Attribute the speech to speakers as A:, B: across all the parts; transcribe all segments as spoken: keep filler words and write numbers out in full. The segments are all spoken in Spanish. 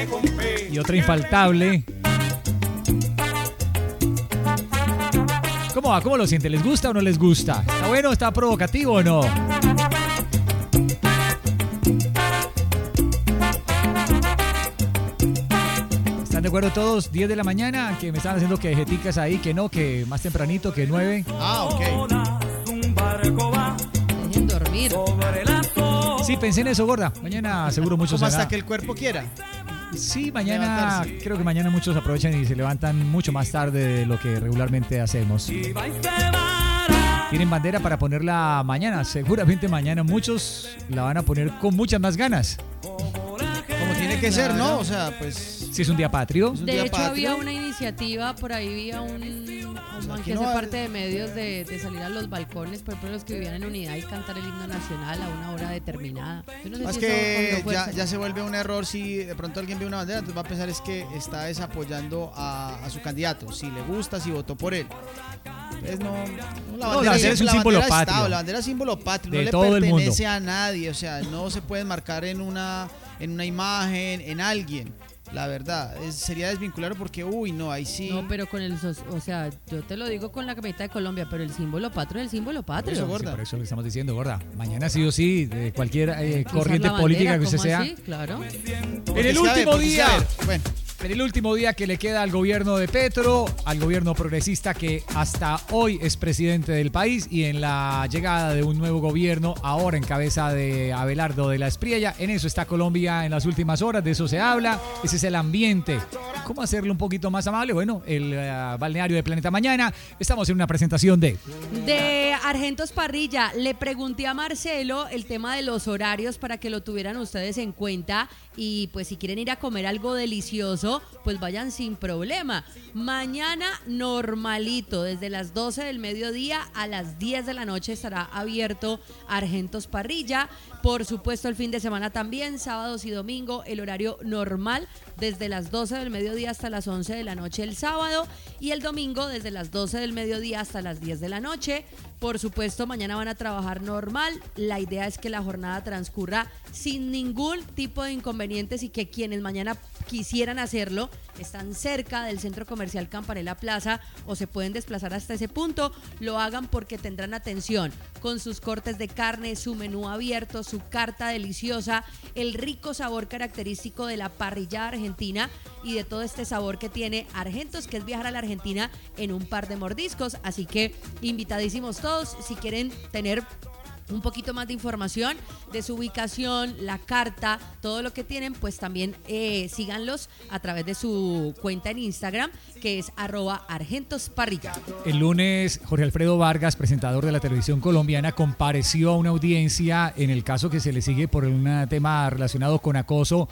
A: Y otra infaltable. ¿Cómo va? ¿Cómo lo siente? ¿Les gusta o no les gusta? ¿Está bueno? ¿Está provocativo o no? ¿Están de acuerdo todos? diez de la mañana, que me están haciendo quejeticas ahí, que no, que más tempranito, que nueve.
B: Ah, ok.
C: Dejen dormir.
A: Sí, pensé en eso, gorda. Mañana seguro muchos
B: Como hasta
A: hará-
B: que el cuerpo quiera.
A: Sí, mañana,
B: levantarse.
A: creo que mañana muchos aprovechan y se levantan mucho más tarde de lo que regularmente hacemos. Tienen bandera para ponerla mañana. Seguramente mañana muchos la van a poner con muchas más ganas.
B: Como tiene que ser, ¿no? O sea, pues...
A: Si es un día patrio.
B: un
C: De
B: día
C: hecho,
B: patrio.
C: había una iniciativa, por ahí había un, un man
B: aquí
C: que
B: no
C: hace
B: va-
C: parte de medios de, de salir a los balcones, por ejemplo, los que vivían en unidad y cantar el himno nacional a una hora determinada. Yo no sé
B: Es
C: si eso
B: que
C: cogió
B: ya,
C: fuerza.
B: ya se vuelve un error si de pronto alguien ve una bandera, entonces va a pensar es que está desapoyando a, a su candidato, si le gusta, si votó por él. Entonces no, no, la
A: No, la bandera es un
B: la
A: símbolo
B: bandera es
A: patrio.
B: Estado, la bandera es símbolo patrio,
A: De
B: no le
A: todo el mundo.
B: pertenece a nadie, o sea, no se puede marcar en una, en una imagen, en alguien. La verdad, es- sería desvincularlo porque, uy, no, ahí sí.
C: No, pero con el, sos- o sea, yo te lo digo con la camiseta de Colombia, pero el símbolo patrio es el símbolo patrio.
B: Eso,
A: Sí,
B: gorda.
A: por eso le estamos diciendo, gorda. Mañana sí o sí, de cualquier eh,
C: Usar
A: corriente
C: la
A: política
C: bandera,
A: que usted
C: ¿cómo
A: sea.
C: así? Claro.
A: En
B: Porque
A: el
B: es que, a ver,
A: último
B: porque es que, a
A: día.
B: ver, bueno,
A: En el último día que le queda al gobierno de Petro, al gobierno progresista que hasta hoy es presidente del país, y en la llegada de un nuevo gobierno, ahora en cabeza de Abelardo de la Espriella, en eso está Colombia en las últimas horas, de eso se habla, ese es el ambiente. ¿Cómo hacerlo un poquito más amable? Bueno, el eh, balneario de Planeta Mañana, estamos en una presentación de...
C: De Argentos Parrilla, le pregunté a Marcelo el tema de los horarios para que lo tuvieran ustedes en cuenta, y pues si quieren ir a comer algo delicioso, pues vayan sin problema. Mañana normalito, desde las doce del mediodía a las diez de la noche estará abierto Argentos Parrilla. Por supuesto, el fin de semana también, sábados y domingo, el horario normal, desde las doce del mediodía hasta las once de la noche el sábado, y el domingo desde las doce del mediodía hasta las diez de la noche. Por supuesto, mañana van a trabajar normal. La idea es que la jornada transcurra sin ningún tipo de inconvenientes y que quienes mañana quisieran hacerlo están cerca del Centro Comercial Campanella Plaza o se pueden desplazar hasta ese punto, lo hagan porque tendrán atención con sus cortes de carne, su menú abierto, su carta deliciosa, el rico sabor característico de la parrillada argentina y de todo este sabor que tiene Argentos, que es viajar a la Argentina en un par de mordiscos. Así que invitadísimos todos, si quieren tener un poquito más de información de su ubicación, la carta, todo lo que tienen, pues también eh, síganlos a través de su cuenta en Instagram, que es arroba argentosparrilla.
A: El lunes, Jorge Alfredo Vargas, presentador de la televisión colombiana, compareció a una audiencia en el caso que se le sigue por un tema relacionado con acoso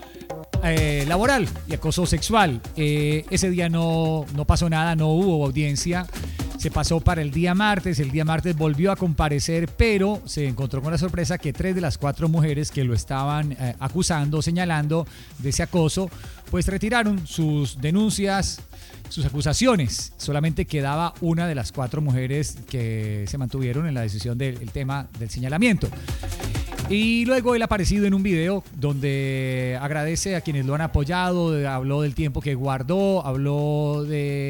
A: eh, laboral y acoso sexual. Eh, ese día no, no pasó nada, no hubo audiencia. Se pasó para el día martes, el día martes volvió a comparecer, pero se encontró con la sorpresa que tres de las cuatro mujeres que lo estaban eh, acusando, señalando de ese acoso, pues retiraron sus denuncias, sus acusaciones. Solamente quedaba una de las cuatro mujeres que se mantuvieron en la decisión del el tema del señalamiento. Y luego él ha aparecido en un video donde agradece a quienes lo han apoyado, de- habló del tiempo que guardó, habló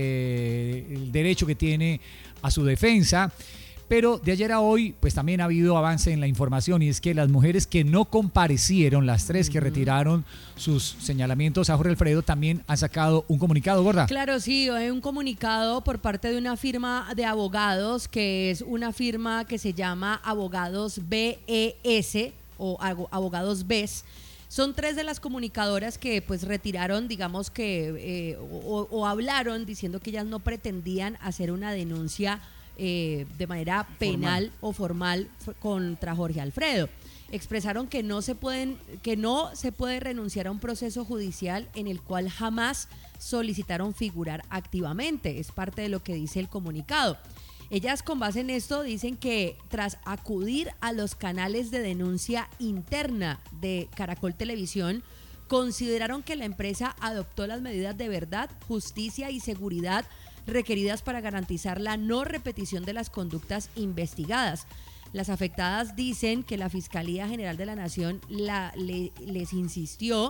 A: del derecho que tiene a su defensa. Pero de ayer a hoy, pues también ha habido avance en la información, y es que las mujeres que no comparecieron, las tres que retiraron sus señalamientos a Jorge Alfredo, también han sacado un comunicado, gorda.
C: Claro, sí, hay un comunicado por parte de una firma de abogados, que es una firma que se llama Abogados B E S o Abo- Abogados B E S. Son tres de las comunicadoras que pues retiraron, digamos que, eh, o, o hablaron diciendo que ellas no pretendían hacer una denuncia eh, de manera penal o formal f- contra Jorge Alfredo. Expresaron que no se pueden, que no se puede renunciar a un proceso judicial en el cual jamás solicitaron figurar activamente. Es parte de lo que dice el comunicado. Ellas, con base en esto, dicen que tras acudir a los canales de denuncia interna de Caracol Televisión, consideraron que la empresa adoptó las medidas de verdad, justicia y seguridad requeridas para garantizar la no repetición de las conductas investigadas. Las afectadas dicen que la Fiscalía General de la Nación la, le- les insistió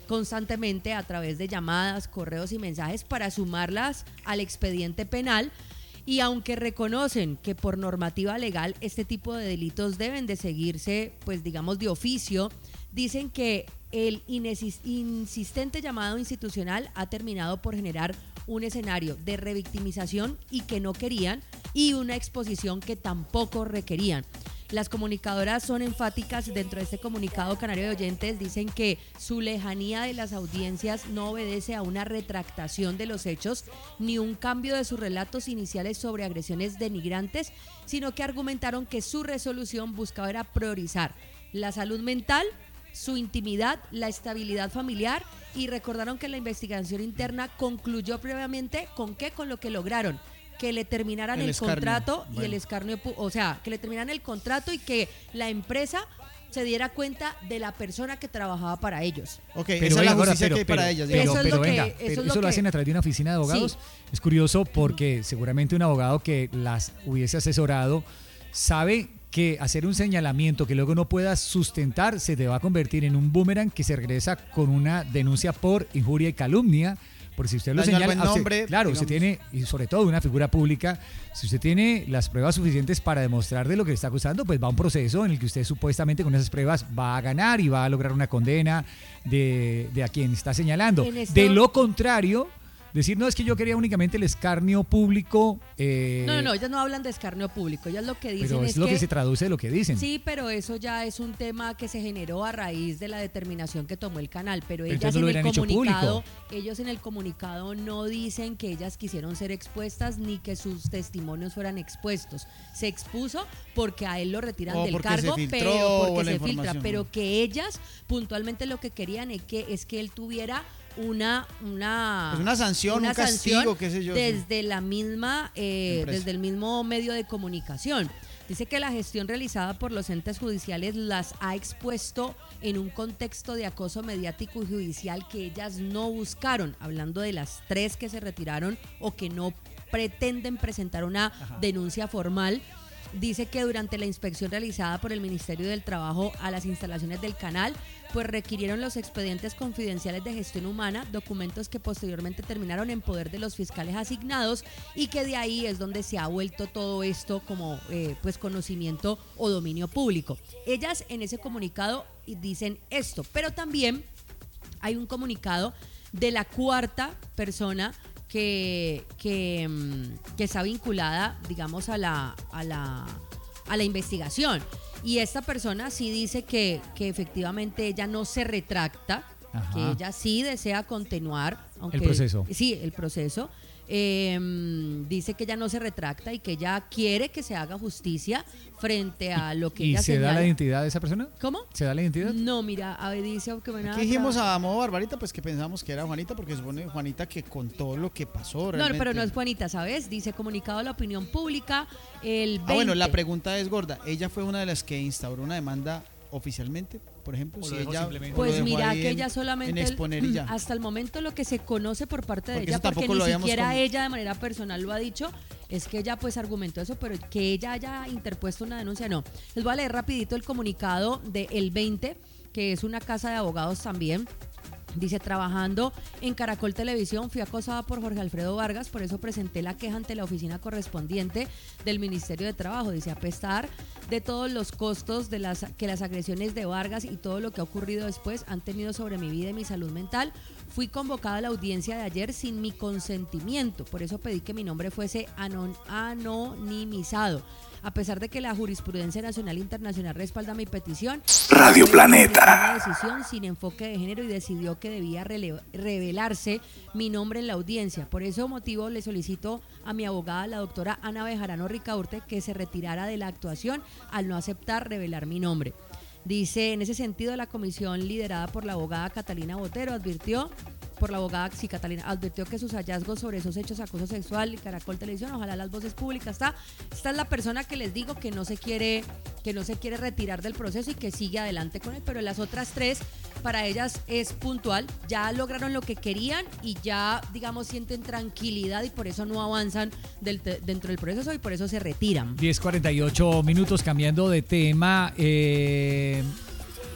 C: constantemente a través de llamadas, correos y mensajes para sumarlas al expediente penal. Y aunque reconocen que por normativa legal este tipo de delitos deben de seguirse, pues digamos de oficio, dicen que el insistente llamado institucional ha terminado por generar un escenario de revictimización y que no querían, y una exposición que tampoco requerían. Las comunicadoras son enfáticas dentro de este comunicado canario de oyentes, dicen que su lejanía de las audiencias no obedece a una retractación de los hechos ni un cambio de sus relatos iniciales sobre agresiones denigrantes, sino que argumentaron que su resolución buscaba era priorizar la salud mental, su intimidad, la estabilidad familiar, y recordaron que la investigación interna concluyó previamente con qué, con lo que lograron, que le terminaran el, el contrato bueno. y el escarnio, o sea, que le terminaran el contrato y que la empresa se diera cuenta de la persona que trabajaba para ellos.
B: Ok, pero esa es la justicia que hay para ellas.
A: Pero,
C: eso es
A: pero
C: lo
A: venga,
C: que, eso,
A: pero
C: es lo,
A: eso lo
C: que...
A: hacen a través de una oficina de abogados. Sí. Es curioso porque seguramente un abogado que las hubiese asesorado sabe que hacer un señalamiento que luego no puedas sustentar se te va a convertir en un boomerang que se regresa con una denuncia por injuria y calumnia. Porque si usted lo
B: Daño
A: señala,
B: al buen nombre,
A: usted, claro,
B: digamos.
A: usted tiene, y sobre todo una figura pública, si usted tiene las pruebas suficientes para demostrar de lo que está acusando, pues va a un proceso en el que usted supuestamente con esas pruebas va a ganar y va a lograr una condena de, de a quien está señalando.
C: Esto...
A: De lo contrario, decir, no, es que yo quería únicamente el escarnio público. Eh,
C: no, no, no, ellas no hablan de escarnio público, ellas lo que dicen
A: pero es,
C: es
A: lo que,
C: que
A: se traduce de lo que dicen.
C: Sí, pero eso ya es un tema que se generó a raíz de la determinación que tomó el canal, pero,
A: pero
C: ellas en el comunicado,
A: público.
C: ellos en el comunicado no dicen que ellas quisieron ser expuestas ni que sus testimonios fueran expuestos. Se expuso porque a él lo retiran
B: o
C: del cargo,
B: filtró,
C: pero porque se filtra,
B: información.
C: pero que ellas puntualmente lo que querían es que es que él tuviera una una
B: pues una sanción,
C: una
B: un castigo,
C: sanción
B: qué sé yo,
C: desde
B: sí.
C: la misma eh, desde el mismo medio de comunicación. Dice que la gestión realizada por los entes judiciales las ha expuesto en un contexto de acoso mediático y judicial que ellas no buscaron, hablando de las tres que se retiraron o que no pretenden presentar una Ajá. denuncia formal. Dice que durante la inspección realizada por el Ministerio del Trabajo a las instalaciones del canal, pues requirieron los expedientes confidenciales de gestión humana, documentos que posteriormente terminaron en poder de los fiscales asignados, y que de ahí es donde se ha vuelto todo esto como eh, pues conocimiento o dominio público. Ellas en ese comunicado dicen esto, pero también hay un comunicado de la cuarta persona que, que, que está vinculada, digamos, a la, a la, a la investigación. Y esta persona sí dice que, que efectivamente ella no se retracta, Ajá. que ella sí desea continuar. Aunque,
A: el proceso.
C: Sí, el proceso. Eh, dice que ella no se retracta y que ella quiere que se haga justicia frente a lo que
A: ¿Y
C: ella
A: se
C: señala.
A: da la identidad de esa persona?
C: ¿Cómo?
A: ¿Se da la identidad?
C: No, mira, a ver, dice que van a...
B: ¿Qué dijimos a modo Barbarita? Pues que pensamos que era Juanita, porque supone Juanita que contó lo que pasó realmente.
C: No, pero no es Juanita, ¿sabes? Dice comunicado a la opinión pública el veinte.
B: Ah, bueno, la pregunta es gorda. ¿Ella fue una de las que instauró una demanda oficialmente? Por ejemplo, si ella
C: pues mira que ella solamente
B: en exponer y ya.
C: Hasta el momento lo que se conoce por parte de
B: porque
C: ella, porque ni siquiera
B: como...
C: ella de manera personal lo ha dicho, es que ella pues argumentó eso, pero que ella haya interpuesto una denuncia, no. Les voy a leer rapidito el comunicado de El veinte, que es una casa de abogados también. Dice, trabajando en Caracol Televisión, fui acosada por Jorge Alfredo Vargas, por eso presenté la queja ante la oficina correspondiente del Ministerio de Trabajo. Dice, a pesar de todos los costos de las que las agresiones de Vargas y todo lo que ha ocurrido después han tenido sobre mi vida y mi salud mental, fui convocada a la audiencia de ayer sin mi consentimiento. Por eso pedí que mi nombre fuese anon- anonimizado. A pesar de que la jurisprudencia nacional e internacional respalda mi petición,
D: Radio Planeta.
C: Una decisión sin enfoque de género y decidió que debía rele- revelarse mi nombre en la audiencia. Por ese motivo le solicito a mi abogada, la doctora Ana Bejarano Ricaurte, que se retirara de la actuación al no aceptar revelar mi nombre. Dice, en ese sentido, la comisión liderada por la abogada Catalina Botero advirtió por la abogada, sí, Catalina, advirtió que sus hallazgos sobre esos hechos de acoso sexual y Caracol Televisión, ojalá las voces públicas, está, esta es la persona que les digo que no se quiere, que no se quiere retirar del proceso y que sigue adelante con él, pero las otras tres, para ellas es puntual, ya lograron lo que querían y ya, digamos, sienten tranquilidad y por eso no avanzan del, dentro del proceso y por eso se retiran.
A: diez cuarenta y ocho minutos, cambiando de tema. Eh,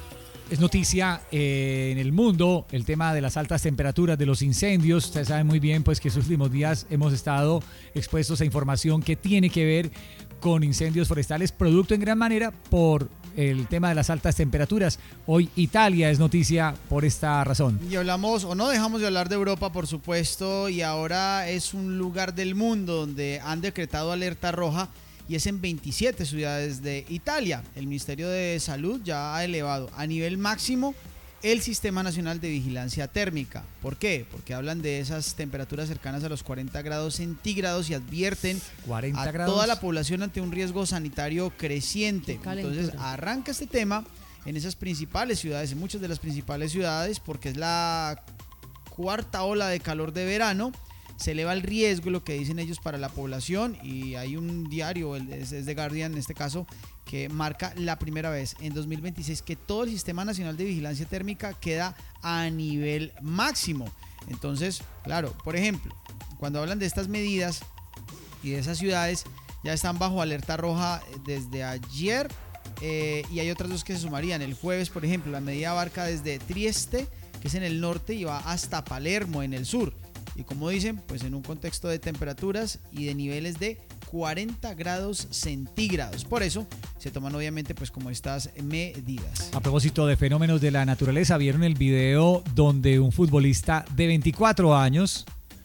A: Es noticia eh, en el mundo el tema de las altas temperaturas, de los incendios. Ustedes saben muy bien pues que estos últimos días hemos estado expuestos a información que tiene que ver con incendios forestales, producto en gran manera por el tema de las altas temperaturas. Hoy Italia es noticia por esta razón.
B: Y hablamos, o no dejamos de hablar de Europa, por supuesto, y ahora es un lugar del mundo donde han decretado alerta roja, y es en veintisiete ciudades de Italia. El Ministerio de Salud ya ha elevado a nivel máximo el Sistema Nacional de Vigilancia Térmica. ¿Por qué? Porque hablan de esas temperaturas cercanas a los cuarenta grados centígrados y advierten
A: cuarenta
B: a
A: grados.
B: toda la población ante un riesgo sanitario creciente. Entonces arranca este tema en esas principales ciudades, en muchas de las principales ciudades, porque es la cuarta ola de calor de verano. Se eleva el riesgo, lo que dicen ellos, para la población, y hay un diario, es The Guardian en este caso, que marca la primera vez en dos mil veintiséis que todo el Sistema Nacional de Vigilancia Térmica queda a nivel máximo. Entonces, claro, por ejemplo, cuando hablan de estas medidas y de esas ciudades, ya están bajo alerta roja desde ayer, eh, y hay otras dos que se sumarían. El jueves, por ejemplo, la medida abarca desde Trieste, que es en el norte, y va hasta Palermo, en el sur. Y como dicen, pues en un contexto de temperaturas y de niveles de cuarenta grados centígrados. Por eso se toman obviamente pues como estas medidas.
A: A propósito de fenómenos de la naturaleza, ¿vieron el video donde un futbolista de veinticuatro años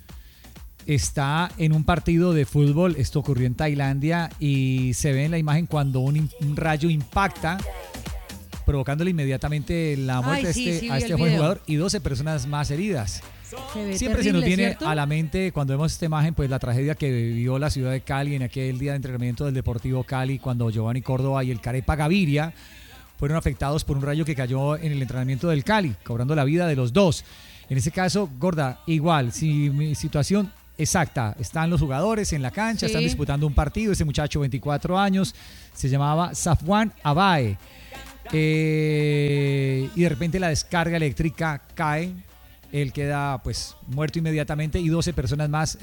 A: está en un partido de fútbol? Esto ocurrió en Tailandia y se ve en la imagen cuando un, un rayo impacta, provocándole inmediatamente la muerte. Ay, sí, a este,
C: sí,
A: a este joven jugador, y doce personas más heridas. Se Siempre terrible, se nos viene ¿cierto? a la mente cuando vemos esta imagen pues la tragedia que vivió la ciudad de Cali en aquel día de entrenamiento del Deportivo Cali, cuando Giovanni Córdoba y el Carepa Gaviria fueron afectados por un rayo que cayó en el entrenamiento del Cali, cobrando la vida de los dos. En ese caso, Gorda, igual, si mi situación exacta, están los jugadores en la cancha, sí. están disputando un partido. Ese muchacho, veinticuatro años, se llamaba Safwan Abae, eh, y de repente la descarga eléctrica cae. Él queda pues muerto inmediatamente y doce personas más